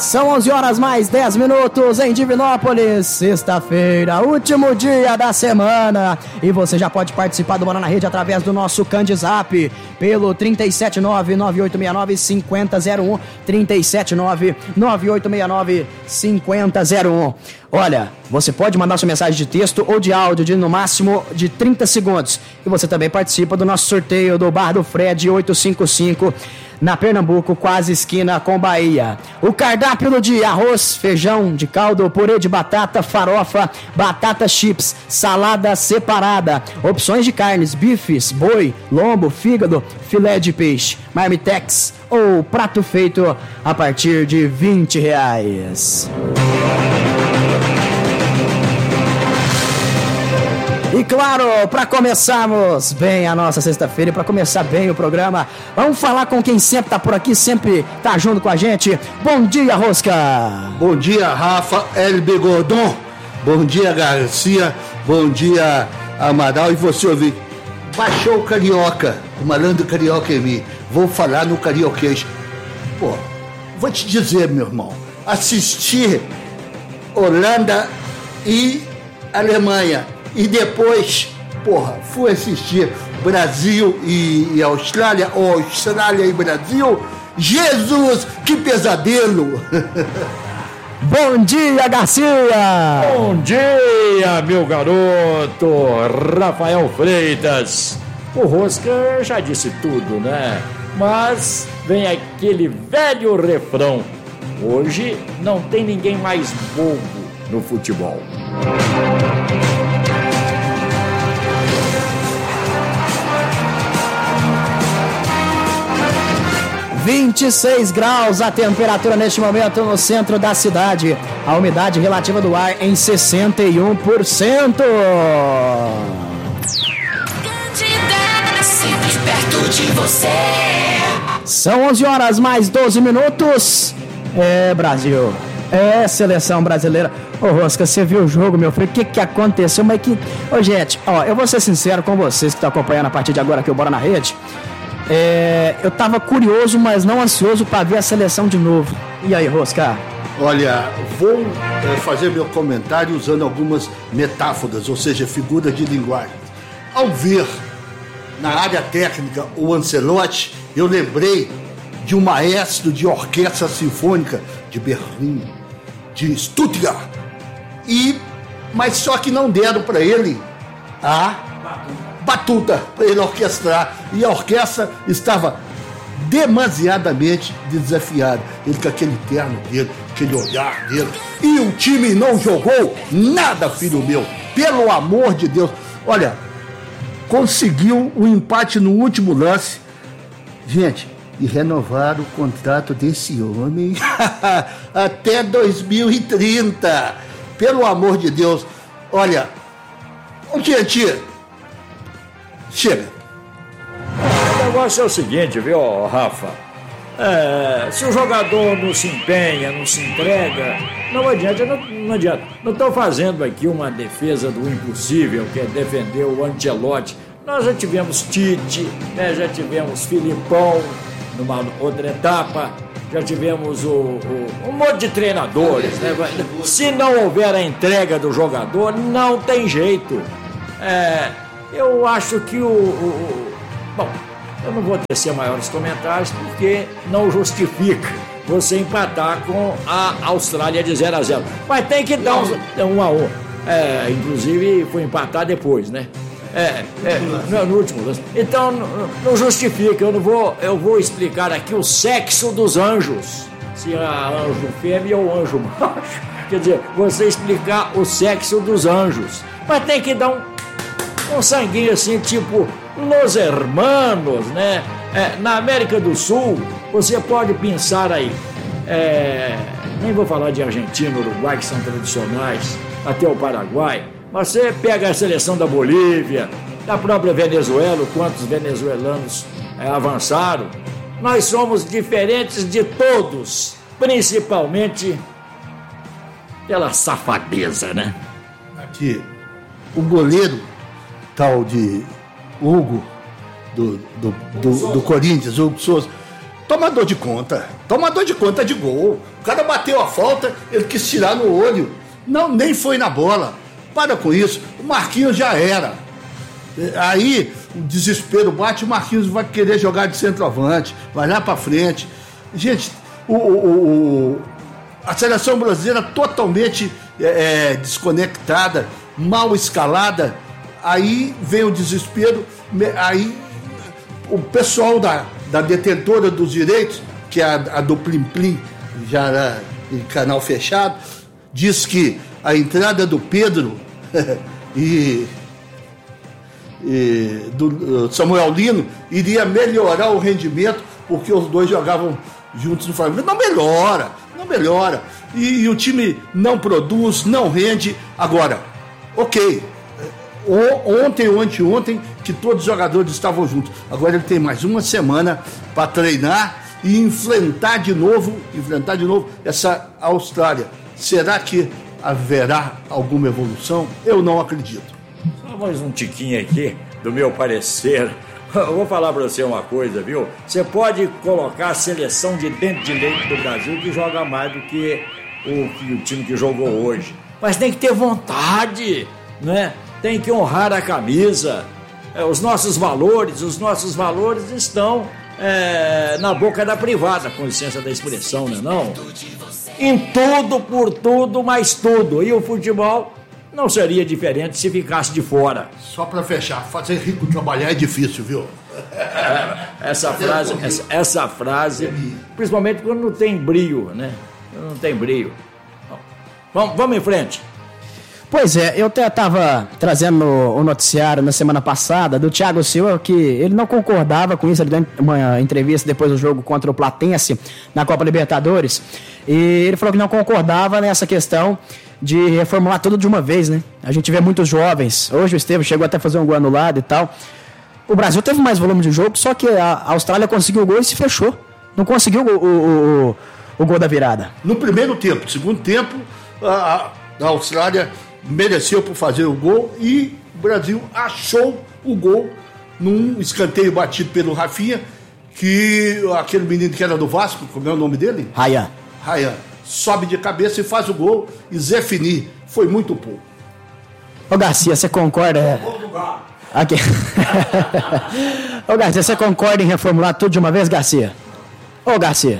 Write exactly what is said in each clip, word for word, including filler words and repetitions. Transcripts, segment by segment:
São onze horas mais dez minutos em Divinópolis, sexta-feira, último dia da semana. E você já pode participar do Bola na Rede através do nosso Candizap pelo trinta e sete nove, nove oito seis nove, cinco zero zero um, trinta e sete nove, nove oito seis nove, cinco zero zero um. Olha, você pode mandar sua mensagem de texto ou de áudio de no máximo de trinta segundos. E você também participa do nosso sorteio do Bar do Fred oitocentos e cinquenta e cinco, na Pernambuco, quase esquina com Bahia. O cardápio do dia: arroz, feijão de caldo, purê de batata, farofa, batata chips, salada separada, opções de carnes, bifes, boi, lombo, fígado, filé de peixe, marmitex ou prato feito a partir de vinte reais. E claro, para começarmos bem a nossa sexta-feira e para começar bem o programa, vamos falar com quem sempre tá por aqui, sempre tá junto com a gente. Bom dia, Rosca! Bom dia, Rafa El Bigodon. Bom dia, Garcia. Bom dia, Amaral. E você, ouvir? Baixou o carioca, o malandro carioca em mim. Vou falar no carioquês. Pô, vou te dizer, meu irmão, assisti Holanda e Alemanha. E depois, porra, fui assistir Brasil e, e Austrália, ou Austrália e Brasil. Jesus, que pesadelo! Bom dia, Garcia! Bom dia, meu garoto, Rafael Freitas. O Rosca já disse tudo, né? Mas vem aquele velho refrão: hoje não tem ninguém mais bobo no futebol. vinte e seis graus a temperatura neste momento no centro da cidade. A umidade relativa do ar em sessenta e um por cento. Sempre perto de você. São onze horas mais doze minutos. É, Brasil. É, seleção brasileira. Ô, Rosca, você viu o jogo, meu filho? O que que aconteceu? Mas que... Ô, gente, ó, eu vou ser sincero com vocês que estão acompanhando a partir de agora aqui o Bora na Rede. É, eu tava curioso, mas não ansioso para ver a seleção de novo. E aí, Rosca? Olha, vou é, fazer meu comentário usando algumas metáforas, ou seja, figuras de linguagem. Ao ver na área técnica o Ancelotti, eu lembrei de um maestro de orquestra sinfônica de Berlim, de Stuttgart. E, mas só que não deram para ele a batuta para ele orquestrar, e a orquestra estava demasiadamente desafiada. Ele com aquele terno dele, aquele olhar dele, e o time não jogou nada, filho meu, pelo amor de Deus. Olha, conseguiu o empate no último lance, gente, e renovaram o contrato desse homem até dois mil e trinta, pelo amor de Deus. Olha, gente, chega. O negócio é o seguinte, viu, Rafa? É, se o jogador não se empenha, não se entrega, não adianta, não, não adianta. Não estou fazendo aqui uma defesa do impossível, que é defender o Ancelotti. Nós já tivemos Tite, né, já tivemos Filipão numa outra etapa, já tivemos o, o, um monte de treinadores, né? Se não houver a entrega do jogador, não tem jeito. É, eu acho que o, o, o... Bom, eu não vou tecer maiores comentários porque não justifica você empatar com a Austrália de zero a zero. Mas tem que dar um, um a um. É, inclusive foi empatar depois, né? É, é no, no último lance. Então não, não justifica. Eu não vou, eu vou explicar aqui o sexo dos anjos. Se é anjo fêmea ou anjo macho. Quer dizer, você explicar o sexo dos anjos. Mas tem que dar um, um sanguinho assim, tipo Los Hermanos, né? É, na América do Sul, você pode pensar aí. É, nem vou falar de Argentina, Uruguai, que são tradicionais, até o Paraguai. Mas você pega a seleção da Bolívia, da própria Venezuela, quantos venezuelanos é, avançaram. Nós somos diferentes de todos, principalmente pela safadeza, né? Aqui, o goleiro tal de Hugo, do, do, do, do Corinthians, Hugo Souza, tomador de conta. Tomador de conta de gol. O cara bateu a falta, ele quis tirar no olho. Não, nem foi na bola. Para com isso. O Marquinhos já era. Aí o desespero bate, o Marquinhos vai querer jogar de centroavante, vai lá para frente. Gente, o, o, o, a seleção brasileira totalmente é, desconectada, mal escalada. Aí vem o desespero, aí o pessoal da, da detentora dos direitos, que é a, a do Plim Plim, já era em canal fechado, diz que a entrada do Pedro e, e do Samuel Lino iria melhorar o rendimento, porque os dois jogavam juntos no Flamengo. Não melhora, não melhora. E, e o time não produz, não rende. Agora, ok, o, ontem ou anteontem que todos os jogadores estavam juntos. Agora ele tem mais uma semana para treinar e enfrentar de novo, enfrentar de novo essa Austrália. Será que haverá alguma evolução? Eu não acredito. Só mais um tiquinho aqui, do meu parecer. Eu vou falar pra você uma coisa, viu? Você pode colocar a seleção de dentro de leite do Brasil que joga mais do que o, que o time que jogou hoje. Mas tem que ter vontade, né? Tem que honrar a camisa. É, os nossos valores, os nossos valores estão é, na boca da privada, com licença da expressão, né não? Em tudo, por tudo, mais tudo. E o futebol não seria diferente se ficasse de fora. Só para fechar, fazer rico trabalhar é difícil, viu? É, essa frase, essa, essa frase, principalmente quando não tem brio, né? Não tem brio. Vamos, vamos em frente. Pois é, eu até estava trazendo o noticiário na semana passada do Thiago Silva, que ele não concordava com isso. Ele deu uma entrevista depois do jogo contra o Platense na Copa Libertadores, e ele falou que não concordava nessa questão de reformular tudo de uma vez, né? A gente vê muitos jovens. Hoje o Estevam chegou até a fazer um gol anulado e tal. O Brasil teve mais volume de jogo, só que a Austrália conseguiu o gol e se fechou. Não conseguiu o, o, o, o gol da virada. No primeiro tempo, segundo tempo, a, a Austrália mereceu por fazer o gol e o Brasil achou o gol num escanteio batido pelo Rafinha, que aquele menino que era do Vasco, como é o nome dele? Rayan. Rayan. Sobe de cabeça e faz o gol, e Zé Fini foi muito pouco. Ô Garcia, você concorda? Aqui. Ô Garcia, você concorda em reformular tudo de uma vez, Garcia? Ô Garcia.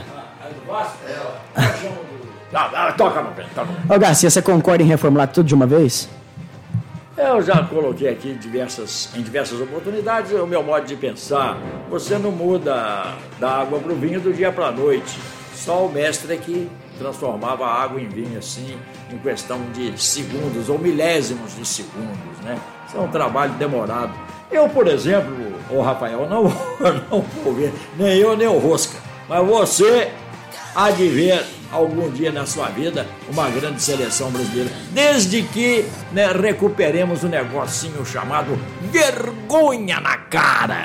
Toca, meu bem, toca. Ô Garcia, você concorda em reformular tudo de uma vez? Eu já coloquei aqui em diversas, em diversas oportunidades o meu modo de pensar. Você não muda da água para o vinho do dia para a noite. Só o mestre é que transformava a água em vinho assim, em questão de segundos ou milésimos de segundos, né? Isso é um trabalho demorado. Eu, por exemplo, ô Rafael, não, não vou ver, nem eu nem o Rosca, mas você há de ver algum dia na sua vida uma grande seleção brasileira, desde que, né, recuperemos o negocinho chamado vergonha na cara.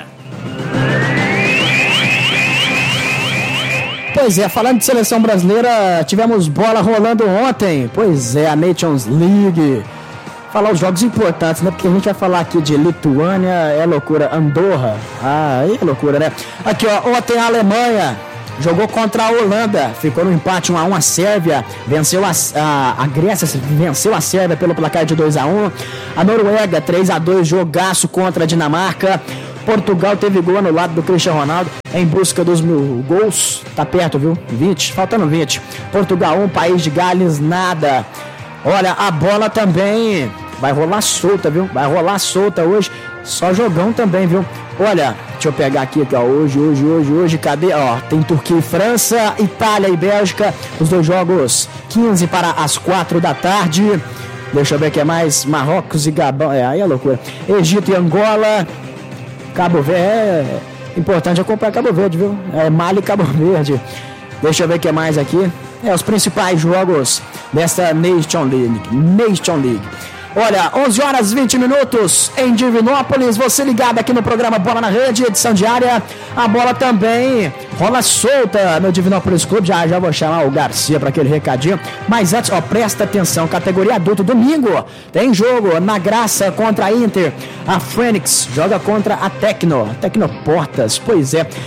Pois é, falando de seleção brasileira, tivemos bola rolando ontem. Pois é, a Nations League. Falar os jogos importantes, né? Porque a gente vai falar aqui de Lituânia, é loucura. Andorra, ah, aí é loucura, né? Aqui, ó, ontem a Alemanha jogou contra a Holanda, ficou no empate um a um. A Sérvia venceu a, a, a Grécia, venceu a Sérvia pelo placar de dois a um. A Noruega, três a dois, jogaço contra a Dinamarca. Portugal teve gol anulado do Cristiano Ronaldo em busca dos mil gols. Tá perto, viu? vinte, faltando vinte. Portugal um, País de Gales, nada. Olha, a bola também vai rolar solta, viu? Vai rolar solta hoje. Só jogão também, viu? Olha, deixa eu pegar aqui, aqui ó. Hoje, hoje, hoje, hoje, cadê? Ó, tem Turquia e França, Itália e Bélgica. Os dois jogos, quinze para as quatro da tarde. Deixa eu ver o que é mais. Marrocos e Gabão. É, aí é loucura. Egito e Angola. Cabo Verde, é importante acompanhar Cabo Verde, viu? É Mali e Cabo Verde. Deixa eu ver o que é mais aqui. É, os principais jogos desta Nation League. Nation League. Olha, onze horas e vinte minutos em Divinópolis. Você ligado aqui no programa Bola na Rede, edição diária. A bola também rola solta no Divinópolis Clube. Já, já vou chamar o Garcia para aquele recadinho. Mas antes, ó, presta atenção. Categoria adulto, domingo tem jogo na Graça contra a Inter. A Fênix joga contra a Tecno. Tecnoportas, pois é.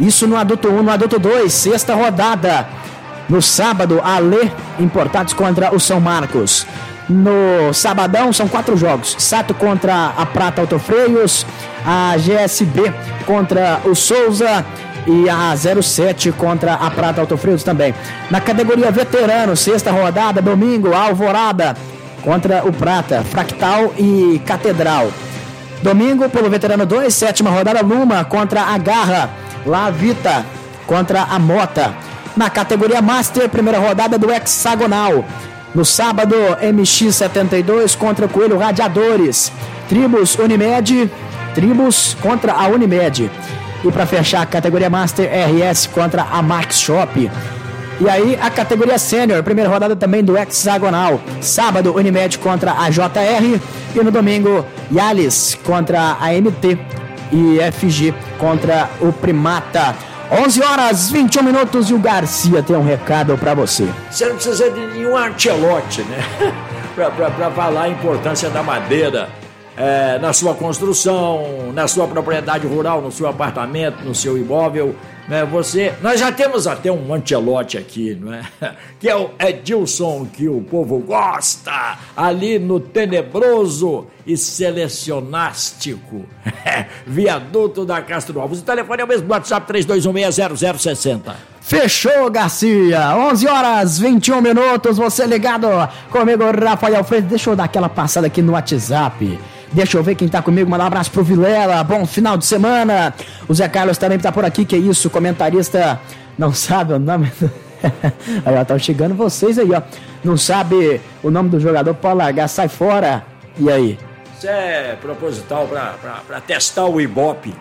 Isso no adulto um, no adulto dois, sexta rodada. No sábado, Alê Importados contra o São Marcos. No sabadão são quatro jogos. Sato contra a Prata Autofreios, a G S B contra o Souza e a zero sete contra a Prata Autofreios também. Na categoria veterano, sexta rodada, domingo, Alvorada contra o Prata, Fractal e Catedral. Domingo, pelo veterano dois, sétima rodada, Luma contra a Garra, La Vita contra a Mota. Na categoria Master, primeira rodada do Hexagonal. No sábado, M X setenta e dois contra o Coelho Radiadores. Tribus Unimed, Tribus contra a Unimed. E para fechar a categoria Master, R S contra a Max Shop. E aí a categoria Sênior, primeira rodada também do Hexagonal. Sábado, Unimed contra a J R. E no domingo, Yalis contra a M T. E F G contra o Primata. onze horas e vinte e um minutos e o Garcia tem um recado pra você. Você não precisa de nenhum Ancelotti, né? pra, pra, pra falar a importância da madeira é, na sua construção, na sua propriedade rural, no seu apartamento, no seu imóvel. Né? Você, nós já temos até um Ancelotti aqui, não é? Que é o Edilson, que o povo gosta, ali no tenebroso e selecionástico viaduto da Castro Alves. O telefone é o mesmo do WhatsApp, três dois um seis zero zero seis zero. Fechou, Garcia. onze horas e vinte e um minutos, você ligado comigo, Rafael Freitas. Deixa eu dar aquela passada aqui no WhatsApp. Deixa eu ver quem tá comigo, mandar um abraço pro Vilela, bom final de semana. O Zé Carlos também tá por aqui, que isso, comentarista não sabe o nome do... Aí, ó, tá chegando vocês aí, ó. Não sabe o nome do jogador, pode largar, sai fora. E aí? Isso é proposital pra, pra, pra testar o Ibope.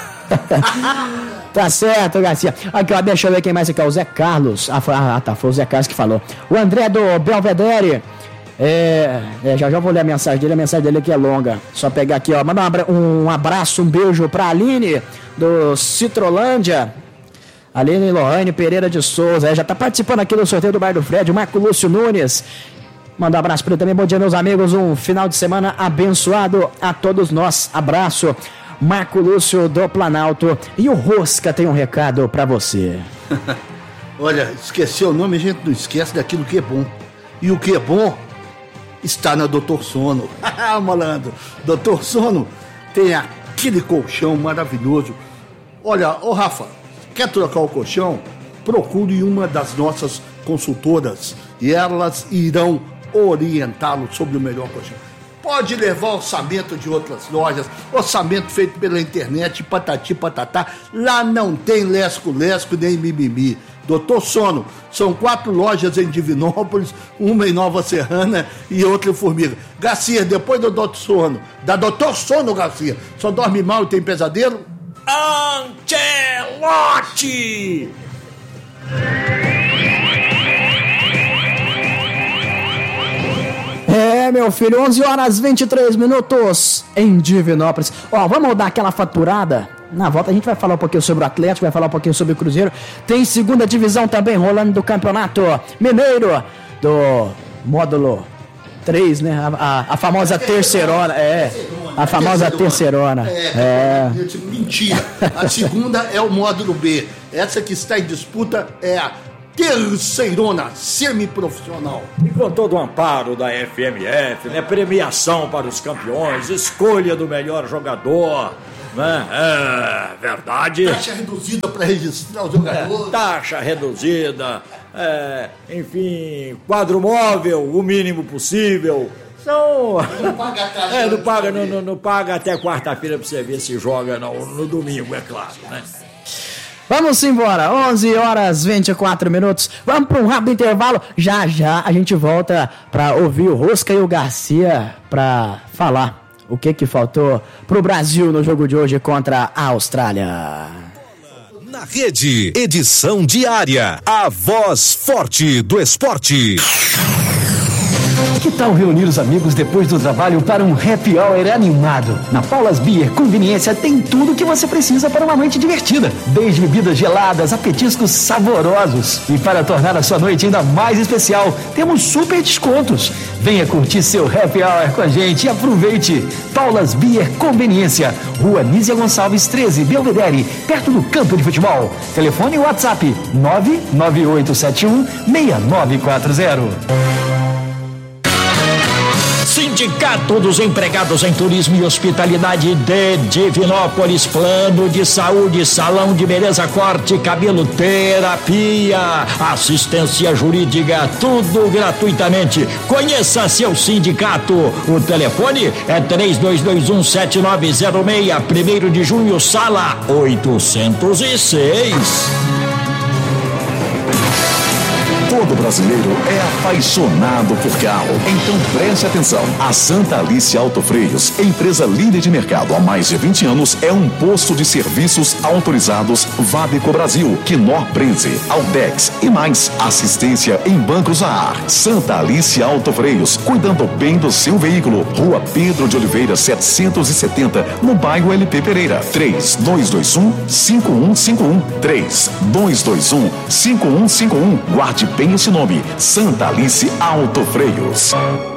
Tá certo, Garcia. Aqui, ó, deixa eu ver quem mais aqui, ó, o Zé Carlos. Ah, foi, ah, tá, foi o Zé Carlos que falou. O André do Belvedere. É, é, já já vou ler a mensagem dele, a mensagem dele aqui é longa. Só pegar aqui, ó. Manda um, abra- um abraço, um beijo pra Aline do Citrolândia. Aline Lohane Pereira de Souza. É, já tá participando aqui do sorteio do Bar do Fred. O Marco Lúcio Nunes. Manda um abraço pra ele também. Bom dia, meus amigos. Um final de semana abençoado a todos nós. Abraço, Marco Lúcio do Planalto. E o Rosca tem um recado pra você. Olha, esquecer o nome, a gente não esquece daquilo que é bom. E o que é bom está na doutor Sono. Malandro, doutor Sono tem aquele colchão maravilhoso. Olha, ô Rafa, quer trocar o colchão? Procure uma das nossas consultoras e elas irão orientá-lo sobre o melhor colchão. Pode levar orçamento de outras lojas, orçamento feito pela internet, patati patatá. Lá não tem lesco-lesco nem mimimi. doutor Sono, são quatro lojas em Divinópolis, uma em Nova Serrana e outra em Formiga. Garcia, depois do doutor Sono, da doutor Sono, Garcia, só dorme mal e tem pesadelo? Ancelotti! É, meu filho, onze horas e vinte e três minutos em Divinópolis. Ó, vamos dar aquela faturada? Na volta a gente vai falar um pouquinho sobre o Atlético, vai falar um pouquinho sobre o Cruzeiro. Tem segunda divisão também rolando do Campeonato Mineiro, do módulo três, né? A, a, a famosa terceirona, é. A famosa terceirona. É, é. Mentira. A segunda é o módulo B. Essa que está em disputa é a terceirona semiprofissional. E com todo o amparo da F M F, né? Premiação para os campeões, escolha do melhor jogador, né? É verdade. Taxa reduzida para registrar os jogadores. É, taxa reduzida, é, enfim, quadro móvel, o mínimo possível. São... Não paga a taxa. É, não paga, não, não, não paga até quarta-feira para você ver se joga no, no domingo, é claro, né? Vamos embora, onze horas e vinte e quatro minutos. Vamos para um rápido intervalo. Já já a gente volta para ouvir o Rosca e o Garcia para falar o que que faltou pro Brasil no jogo de hoje contra a Austrália. Na Rede, edição diária, a voz forte do esporte. Que tal reunir os amigos depois do trabalho para um happy hour animado? Na Paula's Beer Conveniência tem tudo o que você precisa para uma noite divertida, desde bebidas geladas a petiscos saborosos. E para tornar a sua noite ainda mais especial, temos super descontos. Venha curtir seu happy hour com a gente e aproveite. Paula's Beer Conveniência, Rua Nízia Gonçalves treze, Belvedere, perto do campo de futebol. Telefone e WhatsApp nove nove oito sete um seis nove quatro zero. Sindicato dos Empregados em Turismo e Hospitalidade de Divinópolis, plano de saúde, salão de beleza, corte, cabelo, terapia, assistência jurídica, tudo gratuitamente. Conheça seu sindicato. O telefone é três dois dois um sete nove zero seis, primeiro de junho, sala oitocentos e seis. Todo brasileiro é apaixonado por carro. Então preste atenção. A Santa Alice Autofreios, empresa líder de mercado há mais de vinte anos, é um posto de serviços autorizados Vabeco Brasil, Knorr Prenze, Altex e mais. Assistência em bancos a ar. Santa Alice Autofreios, cuidando bem do seu veículo. Rua Pedro de Oliveira, setecentos e setenta, no bairro L P Pereira. três dois dois um cinco um cinco um. três dois dois um cinco um cinco um. Guarde bem esse nome, Santa Alice Autofreios.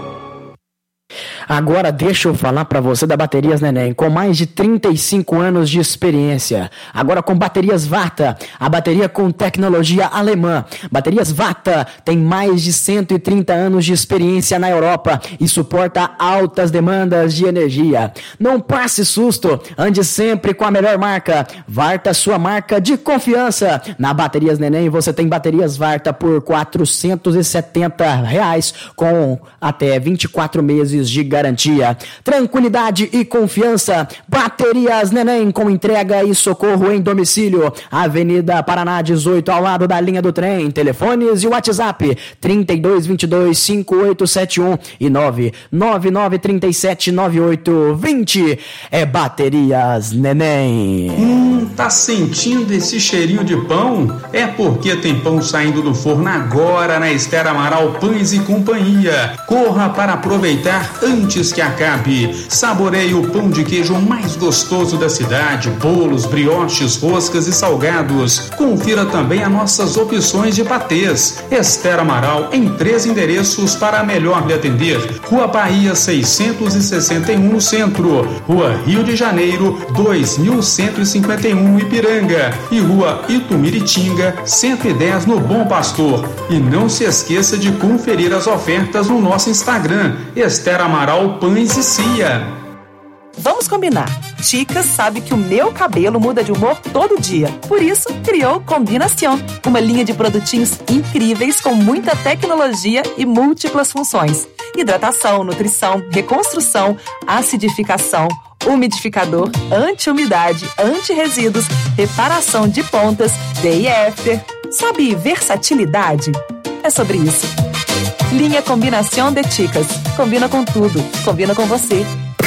Agora deixa eu falar para você da Baterias Neném, com mais de trinta e cinco anos de experiência. Agora com baterias Vata, a bateria com tecnologia alemã. Baterias Vata tem mais de cento e trinta anos de experiência na Europa e suporta altas demandas de energia. Não passe susto, ande sempre com a melhor marca. Varta, sua marca de confiança. Na Baterias Neném você tem baterias Varta por quatrocentos e setenta reais com até vinte e quatro meses de garantia. Garantia, tranquilidade e confiança. Baterias Neném com entrega e socorro em domicílio. Avenida Paraná dezoito, ao lado da linha do trem. Telefones e WhatsApp trinta e dois, vinte e dois, cinquenta e oito setenta e um e nove nove nove, trinta e sete, noventa e oito, vinte. É Baterias Neném. Hum, tá sentindo esse cheirinho de pão? É porque tem pão saindo do forno agora na Esther Amaral Pães e Companhia. Corra para aproveitar antes que acabe. Saboreie o pão de queijo mais gostoso da cidade, bolos, brioches, roscas e salgados. Confira também as nossas opções de patês. Esther Amaral em três endereços para melhor lhe atender. Rua Bahia seiscentos e sessenta e um no centro, Rua Rio de Janeiro dois mil cento e cinquenta e um no Ipiranga e Rua Itumiritinga cento e dez no Bom Pastor. E não se esqueça de conferir as ofertas no nosso Instagram, Esther Amaral Pães e Cia. Vamos combinar. Ticas sabe que o meu cabelo muda de humor todo dia. Por isso, criou Combinação, uma linha de produtinhos incríveis com muita tecnologia e múltiplas funções. Hidratação, nutrição, reconstrução, acidificação, umidificador, anti-umidade, anti-resíduos, reparação de pontas, day after. Sabe versatilidade? É sobre isso. Linha Combinação de Ticas. Combina com tudo. Combina com você.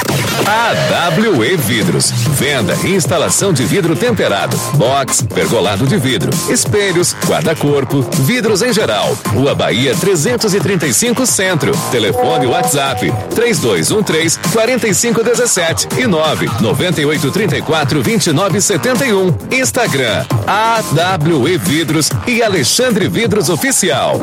A W E Vidros. Venda e instalação de vidro temperado, box, pergolado de vidro, espelhos, guarda-corpo, vidros em geral. Rua Bahia trezentos e trinta e cinco Centro. Telefone WhatsApp três dois um três, quatro cinco um sete e nove nove oito três quatro, dois nove sete um. Instagram A W E Vidros e Alexandre Vidros Oficial.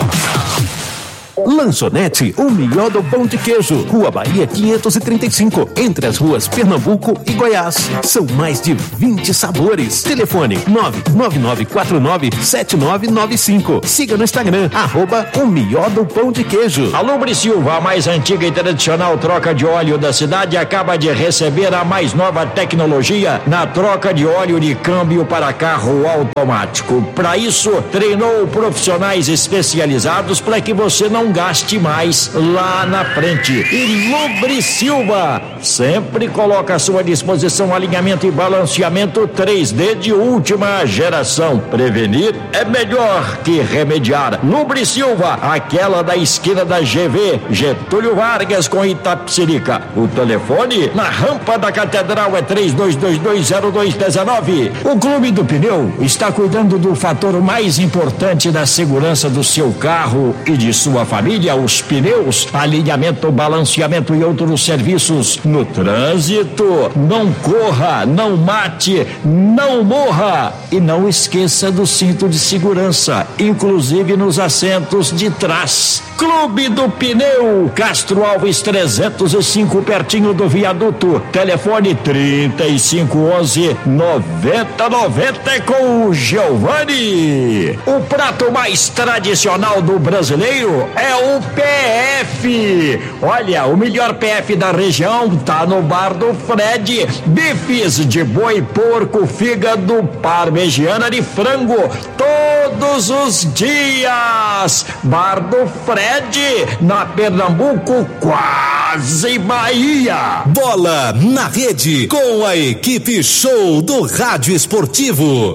Lanchonete, o melhor do pão de queijo. Rua Bahia quinhentos e trinta e cinco, entre as ruas Pernambuco e Goiás. São mais de vinte sabores. Telefone nove nove nove quatro nove sete nove nove cinco. Siga no Instagram, arroba o melhor do pão de queijo. A Lumbre Silva, a mais antiga e tradicional troca de óleo da cidade, acaba de receber a mais nova tecnologia na troca de óleo de câmbio para carro automático. Para isso, treinou profissionais especializados para que você não gaste mais lá na frente. E Lumbre Silva, sempre coloca à sua disposição alinhamento e balanceamento três D de última geração. Prevenir é melhor que remediar. Lubre Silva, aquela da esquina da G V, Getúlio Vargas com Itapecerica. O telefone na rampa da Catedral é três dois dois dois zero dois um nove. O Clube do Pneu está cuidando do fator mais importante da segurança do seu carro e de sua família, os pneus, alinhamento, balanceamento e outros serviços no trânsito. Não corra, não mate, não morra e não esqueça do cinto de segurança, inclusive nos assentos de trás. Clube do Pneu, Castro Alves trezentos e cinco, pertinho do viaduto. Telefone trinta e cinco onze noventa noventa com o Giovanni. O prato mais tradicional do brasileiro é o P F. Olha, o melhor P F da região tá no Bar do Fred. Bifes de boi, porco, fígado, parmegiana de frango, todos os dias. Bar do Fred, na Pernambuco, quase Bahia. Bola na Rede, com a equipe show do Rádio Esportivo.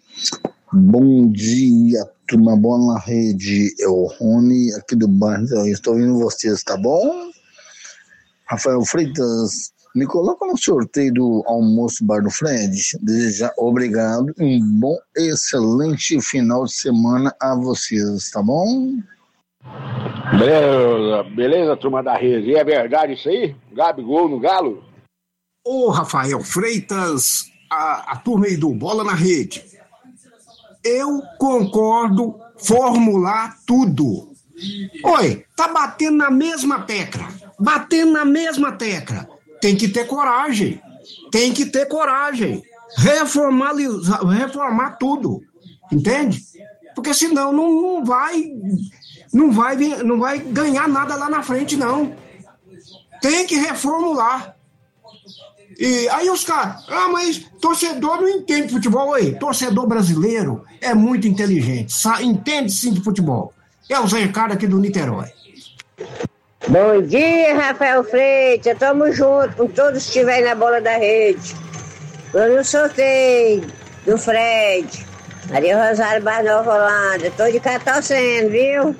Bom dia, turma. Bola na Rede. É o Rony, aqui do bairro. Eu estou ouvindo vocês, tá bom? Rafael Freitas, me coloca no sorteio do almoço Bar do Fred. Desejar obrigado e um bom, excelente final de semana a vocês, tá bom? Beleza, beleza, turma da Rede. E é verdade isso aí? Gabigol no Galo? Ô, Rafael Freitas, a, a turma aí do Bola na Rede. Eu concordo, formular tudo. Oi, tá batendo na mesma tecla. Batendo na mesma tecla. Tem que ter coragem. Tem que ter coragem. Reformar, reformar tudo. Entende? Porque senão não, não vai... Não vai, não vai ganhar nada lá na frente, não. Tem que reformular. E aí os caras, ah, mas torcedor não entende futebol. Aí, torcedor brasileiro é muito inteligente, sabe, entende sim de futebol. É o Zé Ricardo aqui do Niterói. Bom dia, Rafael Freitas. Tamo junto com todos que estiverem na Bola da Rede. Tô no sorteio do Fred. Maria Rosário, Bar Nova Holanda. Tô de cá torcendo, viu?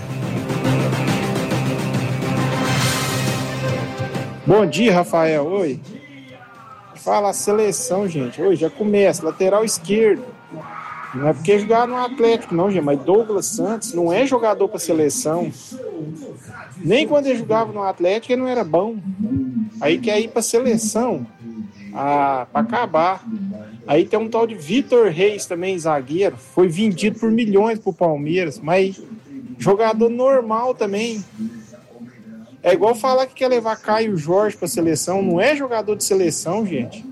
Bom dia, Rafael. Oi. Fala a seleção, gente. Oi, já começa. Lateral esquerdo. Não é porque jogar no Atlético, não, gente. Mas Douglas Santos não é jogador para seleção. Nem quando ele jogava no Atlético ele não era bom. Aí quer ir para seleção. Ah, para acabar. Aí tem um tal de Vitor Reis também, zagueiro. Foi vendido por milhões pro Palmeiras. Mas jogador normal também. É igual falar que quer levar Caio Jorge pra seleção. Não é jogador de seleção, gente.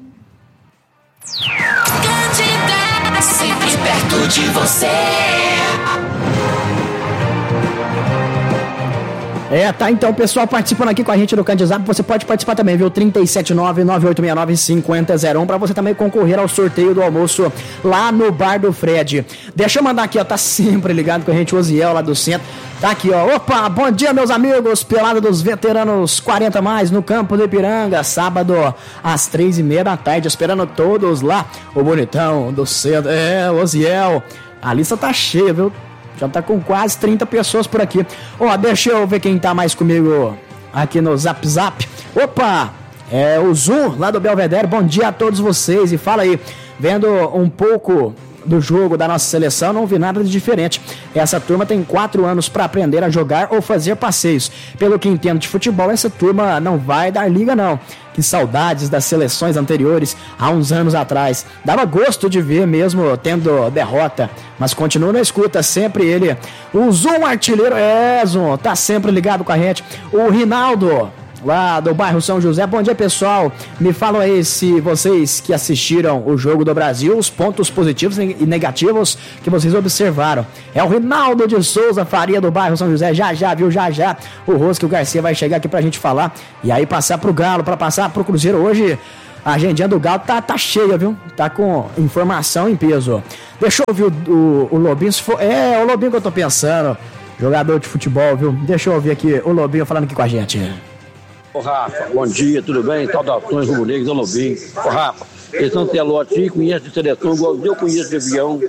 Candidata sempre perto de você. É, tá, então, pessoal participando aqui com a gente do Candizap, você pode participar também, viu? três sete nove, nove oito seis nove, cinco zero zero um, pra você também concorrer ao sorteio do almoço lá no Bar do Fred. Deixa eu mandar aqui, ó, tá sempre ligado com a gente, o Oziel lá do centro, tá aqui, ó, opa, bom dia, meus amigos, pelada dos veteranos quarenta mais, no campo do Ipiranga, sábado, às três e meia da tarde, esperando todos lá, o bonitão do centro, é, o Oziel, a lista tá cheia, viu? Já tá com quase trinta pessoas por aqui. Ó, oh, deixa eu ver quem tá mais comigo aqui no Zap Zap. Opa! É o Zoom, lá do Belvedere. Bom dia a todos vocês. E fala aí, vendo um pouco do jogo da nossa seleção, não vi nada de diferente. Essa turma tem quatro anos para aprender a jogar ou fazer passeios. Pelo que entendo de futebol, essa turma não vai dar liga, não. Que saudades das seleções anteriores, há uns anos atrás. Dava gosto de ver mesmo tendo derrota, mas continua na escuta, sempre ele. O Zoom Artilheiro, é, Zoom, tá sempre ligado com a gente. O Rinaldo, lá do bairro São José. Bom dia, pessoal. Me falam aí, se vocês que assistiram o jogo do Brasil, os pontos positivos e negativos que vocês observaram. É o Rinaldo de Souza Faria, do bairro São José. Já, já, viu? Já, já. O Rosque, o Garcia vai chegar aqui pra gente falar. E aí passar pro Galo, pra passar pro Cruzeiro. Hoje a agendinha do Galo tá, tá cheia, viu? Tá com informação em peso. Deixa eu ouvir o, o, o Lobinho. Se for... É, o Lobinho que eu tô pensando. Jogador de futebol, viu? Deixa eu ouvir aqui o Lobinho falando aqui com a gente. Ô Rafa, bom dia, tudo bem? Saudações rubro-negros, ao Lobinho. Ô Rafa, eles são telotes aí, conhecem de seleção igual eu conheço de avião.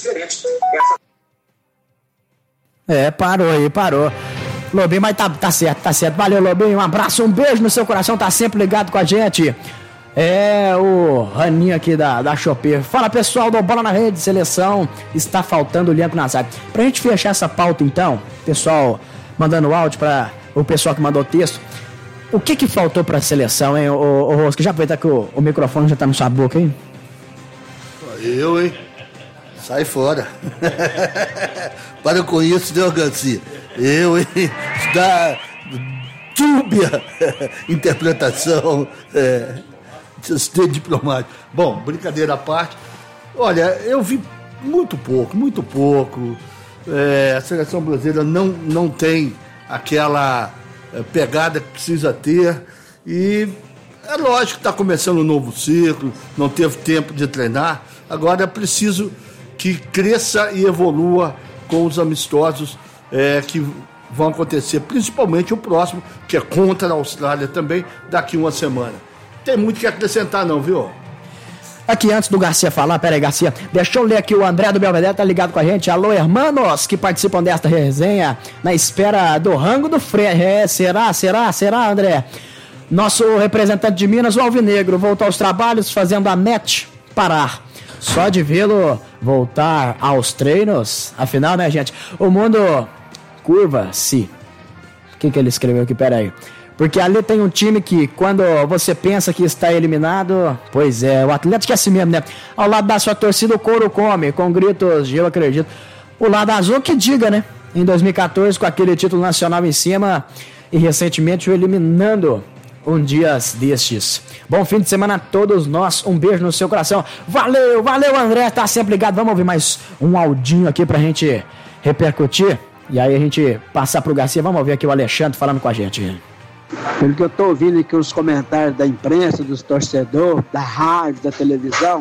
É, parou aí, parou. Lobinho, mas tá, tá certo, tá certo. Valeu, Lobinho, um abraço, um beijo no seu coração, tá sempre ligado com a gente. É o Raninho aqui da, da Chopeira. Fala, pessoal do Bola na Rede, seleção, está faltando o Leandro Nazário. Pra gente fechar essa pauta, então, pessoal mandando áudio pra o pessoal que mandou texto, o que que faltou pra seleção, hein, ô Rosca? Já aproveitar que o, o microfone já tá na sua boca, hein? Eu, hein? Sai fora. Para com isso, né, Garcia? Eu, hein? Isso dá dúbia interpretação, é, de diplomático. Bom, brincadeira à parte. Olha, eu vi muito pouco, muito pouco. É, a seleção brasileira não, não tem aquela é, pegada que precisa ter. E é lógico que está começando um novo ciclo, não teve tempo de treinar. Agora é preciso que cresça e evolua com os amistosos é, que vão acontecer, principalmente o próximo, que é contra a Austrália também, daqui uma semana. Tem muito que acrescentar não, viu? Aqui, antes do Garcia falar, pera aí, Garcia, deixa eu ler aqui, o André do Belvedere tá ligado com a gente. Alô, hermanos, que participam desta resenha, na espera do rango do Fred. É, será, será, será, André? Nosso representante de Minas, o Alvinegro, voltou aos trabalhos, fazendo a net parar. Só de vê-lo voltar aos treinos, afinal, né, gente, o mundo curva-se. O que que ele escreveu aqui, pera aí. Porque ali tem um time que, quando você pensa que está eliminado, pois é, o Atlético é assim mesmo, né? Ao lado da sua torcida, o couro come, com gritos de eu acredito. O lado azul que diga, né? Em dois mil e catorze, com aquele título nacional em cima, e recentemente o eliminando um dias destes. Bom fim de semana a todos nós, um beijo no seu coração. Valeu, valeu, André, tá sempre ligado. Vamos ouvir mais um audinho aqui pra gente repercutir, e aí a gente passar pro Garcia. Vamos ouvir aqui o Alexandre falando com a gente. Pelo que eu estou ouvindo aqui os comentários da imprensa, dos torcedores, da rádio, da televisão,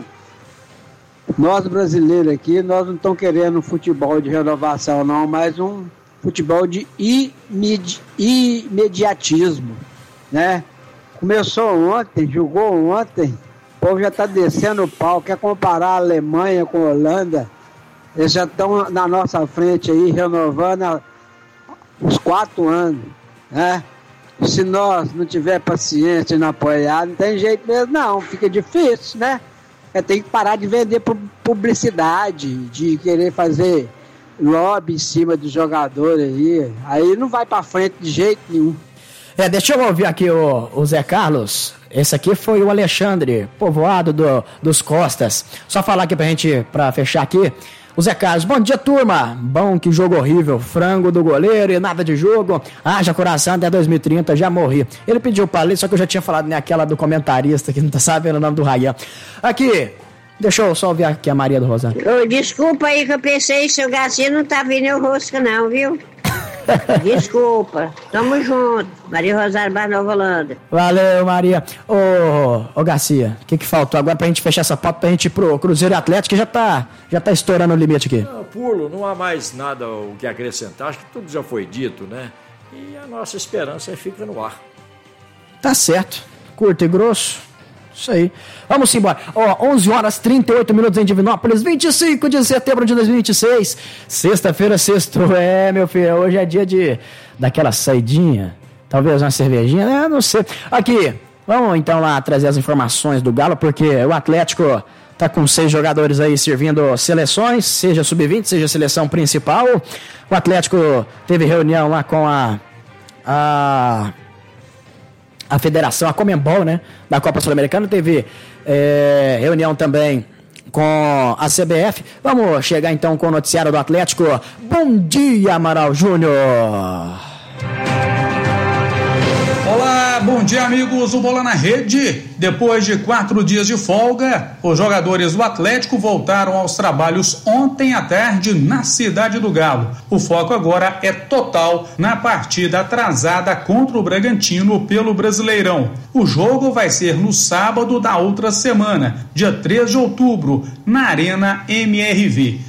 nós brasileiros aqui, nós não estamos querendo um futebol de renovação não, mas um futebol de imedi- imediatismo, né? Começou ontem, jogou ontem, o povo já está descendo o pau, quer comparar a Alemanha com a Holanda, eles já estão na nossa frente aí, renovando a, os quatro anos, né? Se nós não tiver paciência e não apoiar, não tem jeito mesmo não, fica difícil, né? É, tem que parar de vender publicidade, de querer fazer lobby em cima do jogador aí, aí não vai pra frente de jeito nenhum. É, deixa eu ouvir aqui o, o Zé Carlos. Esse aqui foi o Alexandre, povoado do, dos Costas. Só falar aqui pra gente, pra fechar aqui. O Zé Carlos, bom dia, turma. Bom, que jogo horrível. Frango do goleiro e nada de jogo. Haja coração, até dois mil e trinta, já morri. Ele pediu pra ler, só que eu já tinha falado naquela do comentarista, que não tá sabendo o nome do Rayan. Aqui, deixa eu só ouvir aqui a Maria do Rosário. Ô, desculpa aí que eu pensei que seu Garcia não tá vindo o Rosca não, viu? Desculpa, tamo junto. Maria Rosário, Bar Nova Holanda. Valeu, Maria. Ô, ô Garcia, o que que faltou agora pra gente fechar essa pauta, pra gente ir pro Cruzeiro e Atlético, que já tá, já tá estourando o limite aqui? Não, pulo, não há mais nada o que acrescentar, acho que tudo já foi dito, né? E a nossa esperança fica no ar. Tá certo, curto e grosso. Isso aí. Vamos embora. Ó, onze horas e trinta e oito minutos em Divinópolis, vinte e cinco de setembro de dois mil e vinte e seis. Sexta-feira, sexto. É, meu filho, hoje é dia de daquela saidinha. Talvez uma cervejinha, né? Não sei. Aqui, vamos então lá trazer as informações do Galo, porque o Atlético tá com seis jogadores aí servindo seleções, seja sub vinte, seja seleção principal. O Atlético teve reunião lá com a... a a federação, a Comembol, né, da Copa Sul-Americana, teve é, reunião também com a C B F. Vamos chegar então com o noticiário do Atlético. Bom dia, Amaral Júnior. Olá, bom dia, amigos do Bola na Rede. Depois de quatro dias de folga, os jogadores do Atlético voltaram aos trabalhos ontem à tarde na Cidade do Galo. O foco agora é total na partida atrasada contra o Bragantino pelo Brasileirão. O jogo vai ser no sábado da outra semana, dia três de outubro, na Arena M R V.